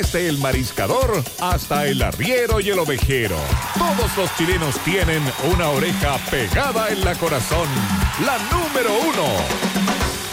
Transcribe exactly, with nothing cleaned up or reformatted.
desde el Mariscador hasta el Arriero y el Ovejero. Todos los chilenos tienen una oreja pegada en la corazón. La número uno.